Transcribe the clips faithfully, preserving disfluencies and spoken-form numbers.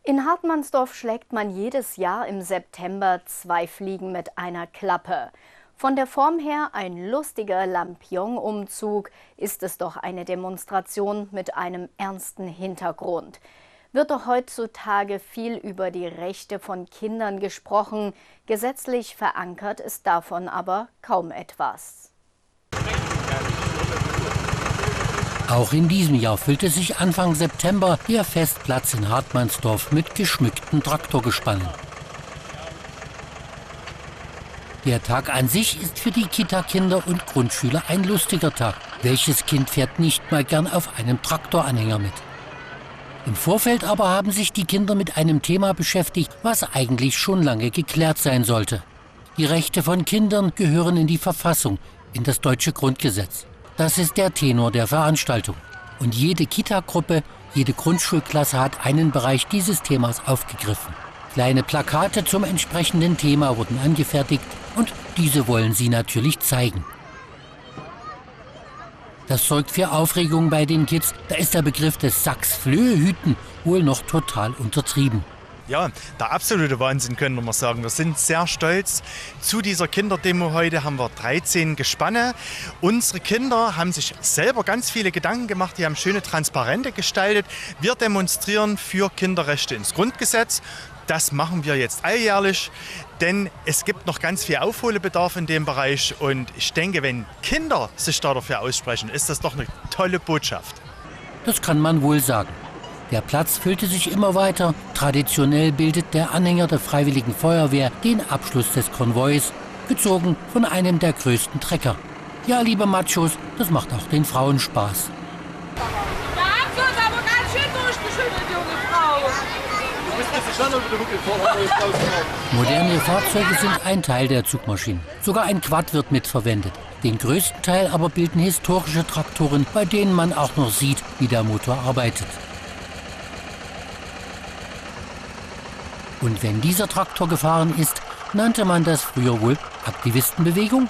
In Hartmannsdorf schlägt man jedes Jahr im September zwei Fliegen mit einer Klappe. Von der Form her ein lustiger Lampion-Umzug, ist es doch eine Demonstration mit einem ernsten Hintergrund. Wird doch heutzutage viel über die Rechte von Kindern gesprochen, gesetzlich verankert ist davon aber kaum etwas. Auch in diesem Jahr füllte sich Anfang September der Festplatz in Hartmannsdorf mit geschmückten Traktorgespannen. Der Tag an sich ist für die Kita-Kinder und Grundschüler ein lustiger Tag. Welches Kind fährt nicht mal gern auf einem Traktoranhänger mit? Im Vorfeld aber haben sich die Kinder mit einem Thema beschäftigt, was eigentlich schon lange geklärt sein sollte. Die Rechte von Kindern gehören in die Verfassung, in das deutsche Grundgesetz. Das ist der Tenor der Veranstaltung. Und jede Kita-Gruppe, jede Grundschulklasse hat einen Bereich dieses Themas aufgegriffen. Kleine Plakate zum entsprechenden Thema wurden angefertigt und diese wollen sie natürlich zeigen. Das sorgt für Aufregung bei den Kids. Da ist der Begriff des Sachs-Flöhe-Hüten wohl noch total untertrieben. Ja, der absolute Wahnsinn, könnte man sagen. Wir sind sehr stolz. Zu dieser Kinderdemo heute haben wir dreizehn Gespanne. Unsere Kinder haben sich selber ganz viele Gedanken gemacht. Die haben schöne Transparente gestaltet. Wir demonstrieren für Kinderrechte ins Grundgesetz. Das machen wir jetzt alljährlich, denn es gibt noch ganz viel Aufholbedarf in dem Bereich. Und ich denke, wenn Kinder sich da dafür aussprechen, ist das doch eine tolle Botschaft. Das kann man wohl sagen. Der Platz füllte sich immer weiter. Traditionell bildet der Anhänger der Freiwilligen Feuerwehr den Abschluss des Konvois, gezogen von einem der größten Trecker. Ja, liebe Machos, das macht auch den Frauen Spaß. Da haben sie uns aber ganz schön durchgeschüttelt, junge Frau. Moderne Fahrzeuge sind ein Teil der Zugmaschinen. Sogar ein Quad wird mitverwendet. Den größten Teil aber bilden historische Traktoren, bei denen man auch noch sieht, wie der Motor arbeitet. Und wenn dieser Traktor gefahren ist, nannte man das früher wohl Aktivistenbewegung?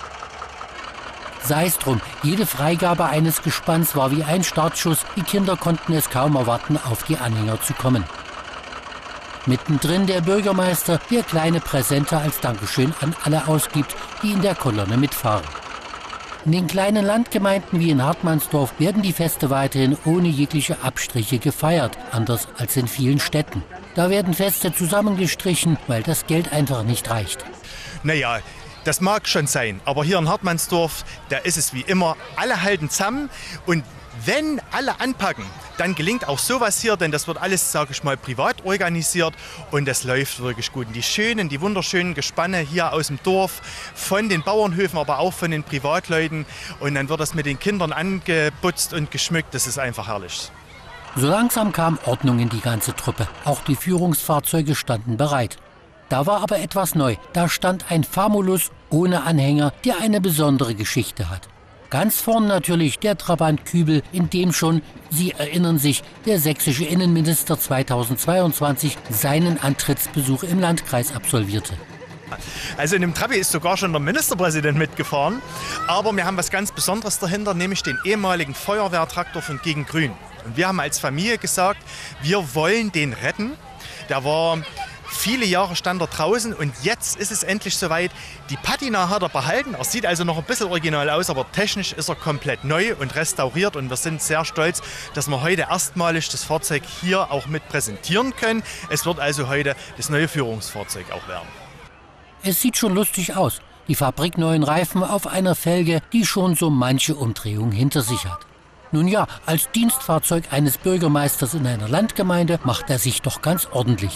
Sei es drum, jede Freigabe eines Gespanns war wie ein Startschuss. Die Kinder konnten es kaum erwarten, auf die Anhänger zu kommen. Mittendrin der Bürgermeister, der kleine Präsente als Dankeschön an alle ausgibt, die in der Kolonne mitfahren. In den kleinen Landgemeinden wie in Hartmannsdorf werden die Feste weiterhin ohne jegliche Abstriche gefeiert, anders als in vielen Städten. Da werden Feste zusammengestrichen, weil das Geld einfach nicht reicht. Naja, das mag schon sein, aber hier in Hartmannsdorf, da ist es wie immer, alle halten zusammen und wenn alle anpacken, dann gelingt auch sowas hier, denn das wird alles, sage ich mal, privat organisiert und das läuft wirklich gut. Und die schönen, die wunderschönen Gespanne hier aus dem Dorf, von den Bauernhöfen, aber auch von den Privatleuten und dann wird das mit den Kindern angeputzt und geschmückt, das ist einfach herrlich. So langsam kam Ordnung in die ganze Truppe. Auch die Führungsfahrzeuge standen bereit. Da war aber etwas neu. Da stand ein Famulus ohne Anhänger, der eine besondere Geschichte hat. Ganz vorn natürlich der Trabant Kübel, in dem schon, Sie erinnern sich, der sächsische Innenminister zweitausendzweiundzwanzig seinen Antrittsbesuch im Landkreis absolvierte. Also in dem Trabi ist sogar schon der Ministerpräsident mitgefahren. Aber wir haben was ganz Besonderes dahinter, nämlich den ehemaligen Feuerwehrtraktor von Gegen Grün. Und wir haben als Familie gesagt, wir wollen den retten. Der war viele Jahre stand er draußen und jetzt ist es endlich soweit. Die Patina hat er behalten. Er sieht also noch ein bisschen original aus, aber technisch ist er komplett neu und restauriert. Und wir sind sehr stolz, dass wir heute erstmalig das Fahrzeug hier auch mit präsentieren können. Es wird also heute das neue Führungsfahrzeug auch werden. Es sieht schon lustig aus. Die fabrikneuen Reifen auf einer Felge, die schon so manche Umdrehung hinter sich hat. Nun ja, als Dienstfahrzeug eines Bürgermeisters in einer Landgemeinde macht er sich doch ganz ordentlich.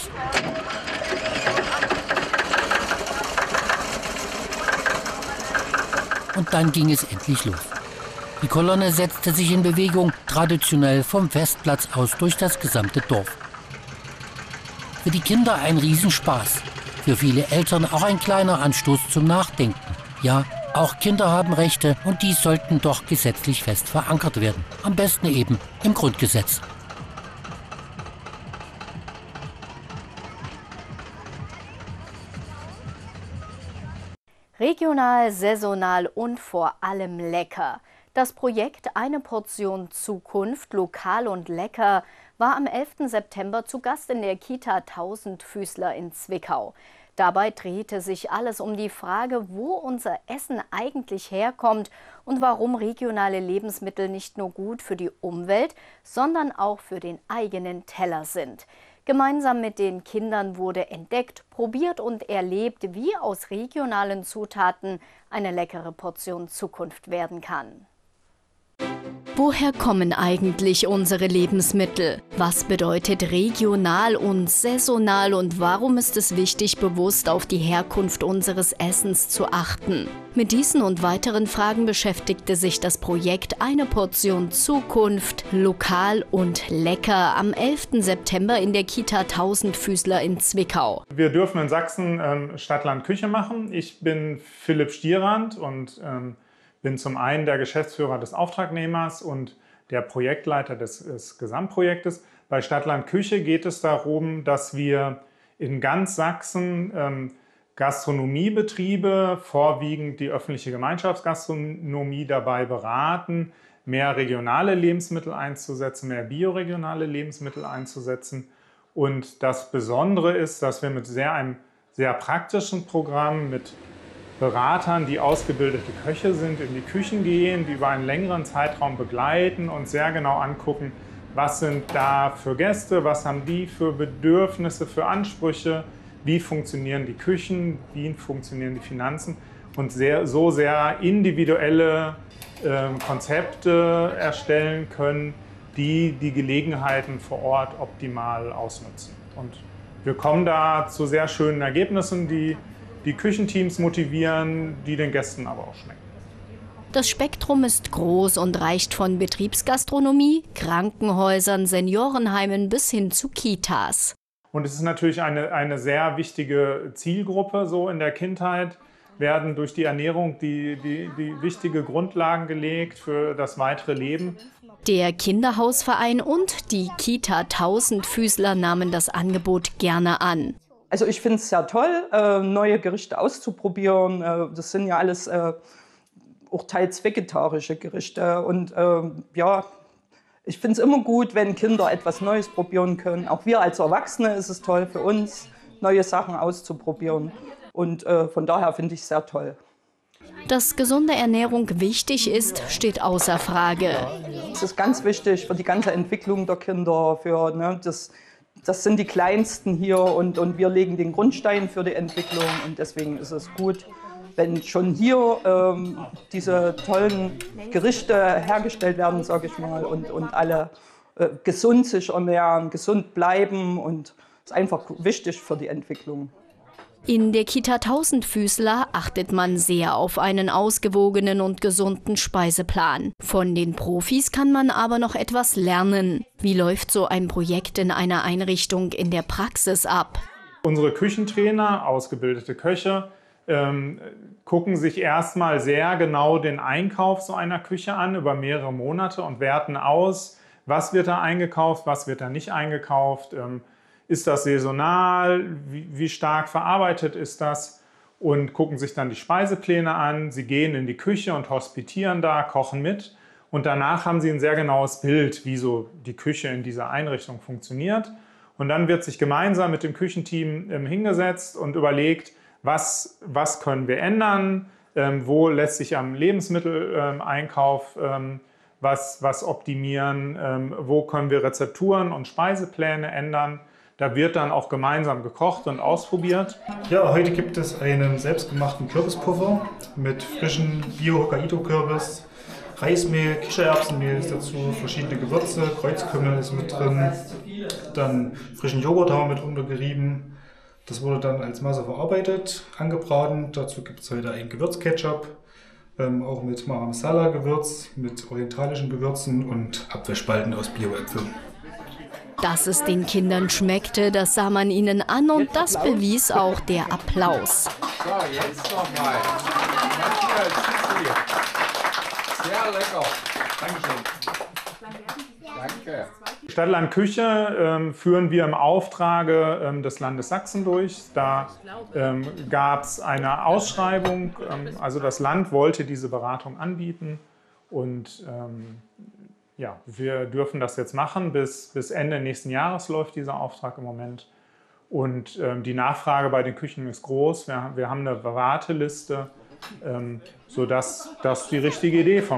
Und dann ging es endlich los. Die Kolonne setzte sich in Bewegung, traditionell vom Festplatz aus durch das gesamte Dorf. Für die Kinder ein Riesenspaß, für viele Eltern auch ein kleiner Anstoß zum Nachdenken. Ja, auch Kinder haben Rechte und die sollten doch gesetzlich fest verankert werden. Am besten eben im Grundgesetz. Regional, saisonal und vor allem lecker. Das Projekt Eine Portion Zukunft, lokal und lecker war am elften September zu Gast in der Kita Tausendfüßler in Zwickau. Dabei drehte sich alles um die Frage, wo unser Essen eigentlich herkommt und warum regionale Lebensmittel nicht nur gut für die Umwelt, sondern auch für den eigenen Teller sind. Gemeinsam mit den Kindern wurde entdeckt, probiert und erlebt, wie aus regionalen Zutaten eine leckere Portion Zukunft werden kann. Woher kommen eigentlich unsere Lebensmittel? Was bedeutet regional und saisonal und warum ist es wichtig, bewusst auf die Herkunft unseres Essens zu achten? Mit diesen und weiteren Fragen beschäftigte sich das Projekt Eine Portion Zukunft, lokal und lecker am elften September in der Kita Tausendfüßler in Zwickau. Wir dürfen in Sachsen ähm, Stadt-Land-Küche machen. Ich bin Philipp Stierand und ähm, bin zum einen der Geschäftsführer des Auftragnehmers und der Projektleiter des, des Gesamtprojektes. Bei Stadt-Land-Küche geht es darum, dass wir in ganz Sachsen ähm, Gastronomiebetriebe, vorwiegend die öffentliche Gemeinschaftsgastronomie, dabei beraten, mehr regionale Lebensmittel einzusetzen, mehr bioregionale Lebensmittel einzusetzen. Und das Besondere ist, dass wir mit sehr, einem sehr praktischen Programm, mit Beratern, die ausgebildete Köche sind, in die Küchen gehen, die über einen längeren Zeitraum begleiten und sehr genau angucken, was sind da für Gäste, was haben die für Bedürfnisse, für Ansprüche, wie funktionieren die Küchen, wie funktionieren die Finanzen und sehr, so sehr individuelle äh, Konzepte erstellen können, die die Gelegenheiten vor Ort optimal ausnutzen. Und wir kommen da zu sehr schönen Ergebnissen, die die Küchenteams motivieren, die den Gästen aber auch schmecken. Das Spektrum ist groß und reicht von Betriebsgastronomie, Krankenhäusern, Seniorenheimen bis hin zu Kitas. Und es ist natürlich eine, eine sehr wichtige Zielgruppe. So in der Kindheit werden durch die Ernährung die, die, die wichtige Grundlagen gelegt für das weitere Leben. Der Kinderhausverein und die Kita Tausendfüßler nahmen das Angebot gerne an. Also ich finde es sehr toll, äh, neue Gerichte auszuprobieren. Äh, das sind ja alles äh, auch teils vegetarische Gerichte. Und äh, ja, ich finde es immer gut, wenn Kinder etwas Neues probieren können. Auch wir als Erwachsene ist es toll für uns, neue Sachen auszuprobieren. Und äh, von daher finde ich es sehr toll. Dass gesunde Ernährung wichtig ist, steht außer Frage. Es ist ganz wichtig für die ganze Entwicklung der Kinder, für ne, das Das sind die Kleinsten hier und, und wir legen den Grundstein für die Entwicklung. Und deswegen ist es gut, wenn schon hier ähm, diese tollen Gerichte hergestellt werden, sage ich mal, und, und alle äh, gesund sich ernähren, gesund bleiben. Und das ist einfach wichtig für die Entwicklung. In der Kita Tausendfüßler achtet man sehr auf einen ausgewogenen und gesunden Speiseplan. Von den Profis kann man aber noch etwas lernen. Wie läuft so ein Projekt in einer Einrichtung in der Praxis ab? Unsere Küchentrainer, ausgebildete Köche, ähm, gucken sich erstmal sehr genau den Einkauf so einer Küche an über mehrere Monate und werten aus, was wird da eingekauft, was wird da nicht eingekauft. Ähm, Ist das saisonal? Wie, wie stark verarbeitet ist das? Und gucken sich dann die Speisepläne an. Sie gehen in die Küche und hospitieren da, kochen mit. Und danach haben sie ein sehr genaues Bild, wie so die Küche in dieser Einrichtung funktioniert. Und dann wird sich gemeinsam mit dem Küchenteam ähm, hingesetzt und überlegt, was, was können wir ändern, ähm, wo lässt sich am Lebensmitteleinkauf ähm, was, was optimieren, ähm, wo können wir Rezepturen und Speisepläne ändern. Da wird dann auch gemeinsam gekocht und ausprobiert. Ja, heute gibt es einen selbstgemachten Kürbispuffer mit frischem Bio-Hokkaido-Kürbis, Reismehl, Kichererbsenmehl ist dazu, verschiedene Gewürze, Kreuzkümmel ist mit drin, dann frischen Joghurt haben wir mit untergerieben. Das wurde dann als Masse verarbeitet, angebraten. Dazu gibt es heute einen Gewürzketchup, ähm, auch mit Mara Masala-Gewürz, mit orientalischen Gewürzen und Apfelspalten aus Bio-Äpfeln. Dass es den Kindern schmeckte, das sah man ihnen an und das bewies auch der Applaus. So, jetzt nochmal. Sehr lecker. Dankeschön. Danke. Stadt-Land-Küche ähm, führen wir im Auftrage ähm, des Landes Sachsen durch. Da ähm, gab es eine Ausschreibung, ähm, also das Land wollte diese Beratung anbieten und ähm, ja, wir dürfen das jetzt machen. Bis, bis Ende nächsten Jahres läuft dieser Auftrag im Moment. Und ähm, die Nachfrage bei den Küchen ist groß. Wir, wir haben eine Warteliste, ähm, sodass das die richtige Idee von